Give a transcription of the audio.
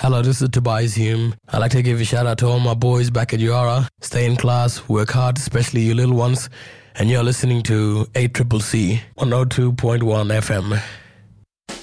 Hello, this is Tobias Hume. I'd like to give a shout out to all my boys back at URA. Stay in class, work hard, especially you little ones. And you're listening to ACCC 102.1 FM.